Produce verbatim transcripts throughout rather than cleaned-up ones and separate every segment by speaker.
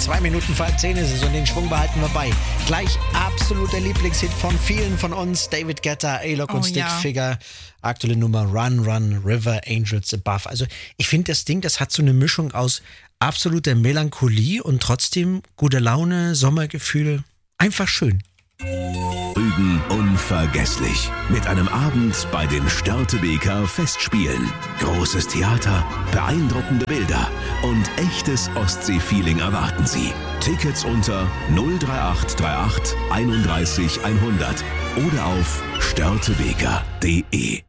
Speaker 1: Zwei Minuten vor halb zehn ist es und den Schwung behalten wir bei. Gleich absoluter Lieblingshit von vielen von uns. David Guetta, A-Lock
Speaker 2: Oh,
Speaker 1: und
Speaker 2: ja.
Speaker 1: Stickfigure. Aktuelle Nummer Run, Run, River, Angels Above. Also ich finde das Ding, das hat so eine Mischung aus absoluter Melancholie und trotzdem gute Laune, Sommergefühl. Einfach schön.
Speaker 3: Rügen unvergesslich. Mit einem Abend bei den Störtebeker Festspielen. Großes Theater, beeindruckende Bilder und echtes Ostsee-Feeling erwarten Sie. Tickets unter null drei acht drei acht einunddreißig hundert oder auf störtebeker punkt de.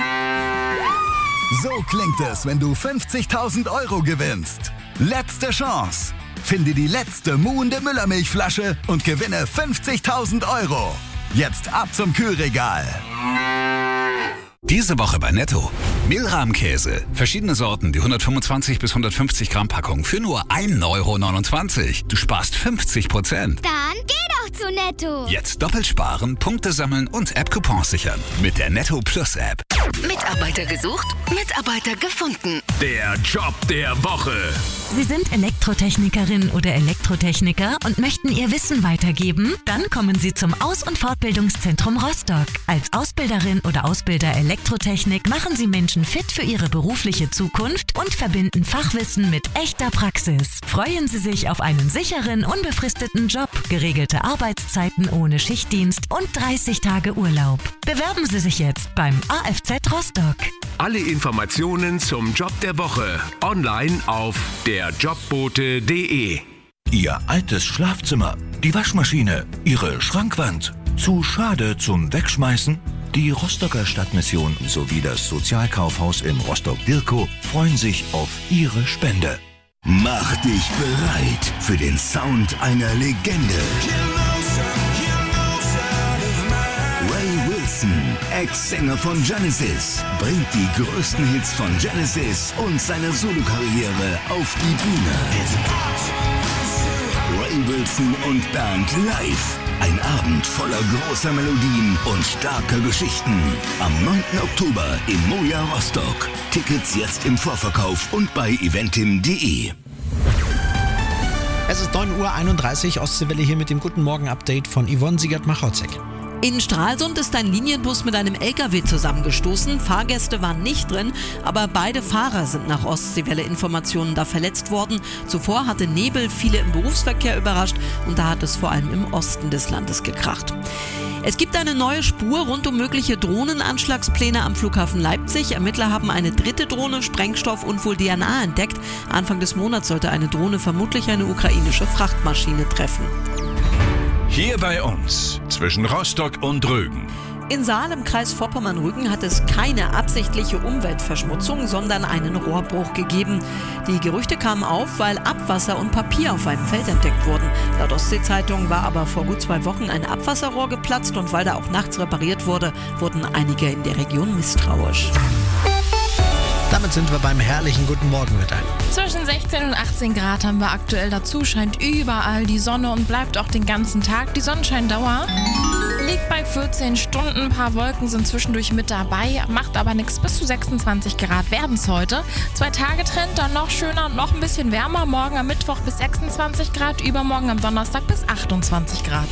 Speaker 4: So klingt es, wenn du fünfzigtausend Euro gewinnst. Letzte Chance. Finde die letzte muhende Müllermilchflasche und gewinne fünfzigtausend Euro. Jetzt ab zum Kühlregal.
Speaker 5: Diese Woche bei Netto. Milrahmkäse. Verschiedene Sorten, die hundertfünfundzwanzig bis hundertfünfzig Gramm Packung für nur ein Euro neunundzwanzig. Du sparst fünfzig Prozent.
Speaker 6: Dann geh doch zu Netto.
Speaker 5: Jetzt doppelt sparen, Punkte sammeln und App-Coupons sichern. Mit der Netto Plus App.
Speaker 7: Mitarbeiter gesucht, Mitarbeiter gefunden.
Speaker 3: Der Job der Woche.
Speaker 8: Sie sind Elektrotechnikerin oder Elektrotechniker und möchten Ihr Wissen weitergeben? Dann kommen Sie zum Aus- und Fortbildungszentrum Rostock. Als Ausbilderin oder Ausbilder Elektrotechnik machen Sie Menschen fit für ihre berufliche Zukunft und verbinden Fachwissen mit echter Praxis. Freuen Sie sich auf einen sicheren, unbefristeten Job, geregelte Arbeitszeiten ohne Schichtdienst und dreißig Tage Urlaub. Bewerben Sie sich jetzt beim A F Z Rostock.
Speaker 3: Alle Informationen zum Job der Woche online auf der jobbote punkt de.
Speaker 9: Ihr altes Schlafzimmer, die Waschmaschine, Ihre Schrankwand. Zu schade zum Wegschmeißen? Die Rostocker Stadtmission sowie das Sozialkaufhaus in Rostock-Dirkow freuen sich auf Ihre Spende.
Speaker 4: Mach dich bereit für den Sound einer Legende. Ray Wilson, Ex-Sänger von Genesis, bringt die größten Hits von Genesis und seine Solokarriere auf die Bühne. Ray Wilson und Band live. Ein Abend voller großer Melodien und starker Geschichten. Am neunten Oktober im Moja Rostock. Tickets jetzt im Vorverkauf und bei eventim punkt de.
Speaker 1: Es ist neun Uhr einunddreißig, Ostseewelle hier mit dem Guten Morgen-Update von Yvonne Siegert-Machotzek.
Speaker 2: In Stralsund ist ein Linienbus mit einem L K W zusammengestoßen. Fahrgäste waren nicht drin, aber beide Fahrer sind nach Ostseewelle-Informationen da verletzt worden. Zuvor hatte Nebel viele im Berufsverkehr überrascht und da hat es vor allem im Osten des Landes gekracht. Es gibt eine neue Spur rund um mögliche Drohnenanschlagspläne am Flughafen Leipzig. Ermittler haben eine dritte Drohne, Sprengstoff und wohl D N A entdeckt. Anfang des Monats sollte eine Drohne vermutlich eine ukrainische Frachtmaschine treffen.
Speaker 10: Hier bei uns, zwischen Rostock und Rügen.
Speaker 2: In Saal im Kreis Vorpommern-Rügen hat es keine absichtliche Umweltverschmutzung, sondern einen Rohrbruch gegeben. Die Gerüchte kamen auf, weil Abwasser und Papier auf einem Feld entdeckt wurden. Laut Ostsee-Zeitung war aber vor gut zwei Wochen ein Abwasserrohr geplatzt und weil da auch nachts repariert wurde, wurden einige in der Region misstrauisch.
Speaker 1: Damit sind wir beim herrlichen Guten Morgenwetter.
Speaker 11: Zwischen sechzehn und achtzehn Grad haben wir aktuell. Dazu scheint überall die Sonne und bleibt auch den ganzen Tag. Die Sonnenscheindauer liegt bei vierzehn Stunden. Ein paar Wolken sind zwischendurch mit dabei, macht aber nichts. Bis zu sechsundzwanzig Grad werden es heute. Zwei Tage Trend, dann noch schöner und noch ein bisschen wärmer. Morgen am Mittwoch bis sechsundzwanzig Grad, übermorgen am Donnerstag bis achtundzwanzig Grad.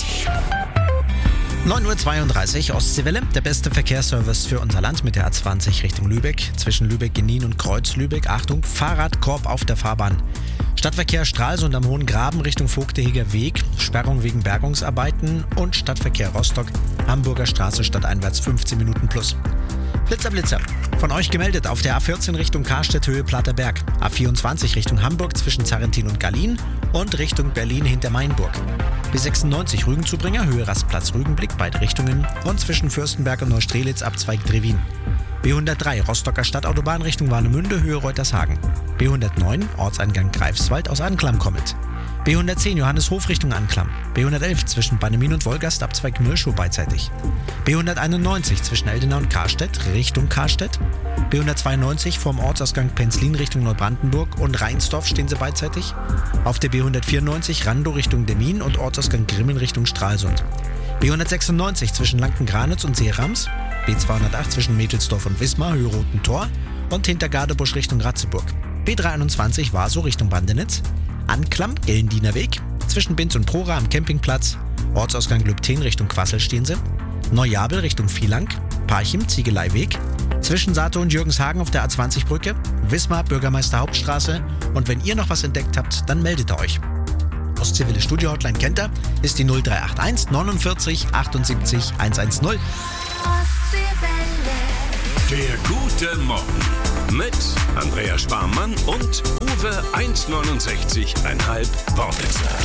Speaker 1: neun Uhr zweiunddreißig, Ostseewelle, der beste Verkehrsservice für unser Land mit der A zwanzig Richtung Lübeck. Zwischen Lübeck-Genin und Kreuz-Lübeck, Achtung, Fahrradkorb auf der Fahrbahn. Stadtverkehr Stralsund am Hohen Graben Richtung Vogteheger Weg, Sperrung wegen Bergungsarbeiten und Stadtverkehr Rostock, Hamburger Straße stadteinwärts fünfzehn Minuten plus. Blitzer, Blitzer. Von euch gemeldet auf der A vierzehn Richtung Karstedt Höhe Platterberg, A vierundzwanzig Richtung Hamburg zwischen Zarrentin und Gallien und Richtung Berlin hinter Mainburg. B sechsundneunzig Rügenzubringer Höhe Rastplatz Rügenblick, beide Richtungen und zwischen Fürstenberg und Neustrelitz Abzweig Drewin. B hundertdrei Rostocker Stadtautobahn Richtung Warnemünde Höhe Reutershagen. B hundertneun Ortseingang Greifswald aus Anklam kommend. B hundertzehn Johanneshof Richtung Anklam. B hundertelf zwischen Bannemin und Wolgast Abzweig Milchow beidseitig. B hunderteinundneunzig zwischen Eldenau und Karstedt Richtung Karstedt. B hundertzweiundneunzig vom Ortsausgang Penzlin Richtung Neubrandenburg und Rheinsdorf stehen sie beidseitig. Auf der B hundertvierundneunzig Randow Richtung Demmin und Ortsausgang Grimmen Richtung Stralsund. B hundertsechsundneunzig zwischen Lanken-Granitz und Seerams. B zweihundertacht zwischen Mädelsdorf und Wismar Höhe Roten Tor und hinter Gardebusch Richtung Ratzeburg. B dreihunderteinundzwanzig Warsow Richtung Bandenitz. Anklam, Gellendiener Weg. Zwischen Binz und Prora am Campingplatz. Ortsausgang Lübten Richtung Quassel stehen sie. Neujabel Richtung Vielang. Parchim, Ziegeleiweg. Zwischen Sato und Jürgenshagen auf der A zwanzig Brücke. Wismar, Bürgermeister Hauptstraße. Und wenn ihr noch was entdeckt habt, dann meldet euch. Ostseewelle Studio Hotline kennt ihr, ist die null drei acht eins neunundvierzig achtundsiebzig hundertzehn.
Speaker 10: Der gute Morgen mit Andrea Sparmann und Uwe eins neunundsechzig Komma fünf Wortwitzer.